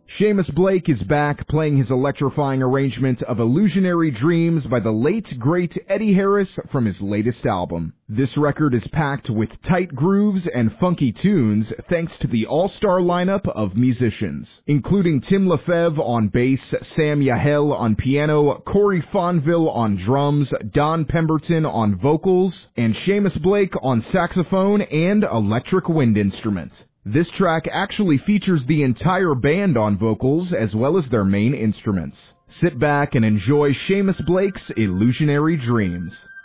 Seamus Blake is back playing his electrifying arrangement of Illusionary Dreams by the late, great Eddie Harris from his latest album. This record is packed with tight grooves and funky tunes thanks to the all-star lineup of musicians, including Tim Lefebvre on bass, Sam Yahel on piano, Corey Fonville on drums, Don Pemberton on vocals, and Seamus Blake on saxophone and electric wind instrument. This track actually features the entire band on vocals as well as their main instruments. Sit back and enjoy Seamus Blake's Illusionary Dreams.